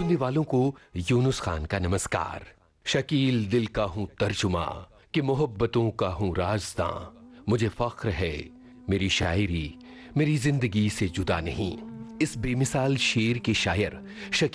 सुनने वालों को यूनुस खान का नमस्कार। शकील दिल का हूं तर्जुमा कि मोहब्बतों का हूं राज़दां। मुझे फख्र है मेरी शायरी मेरी जिंदगी से जुदा नहीं। इस बेमिसाल शेर के शायर शकील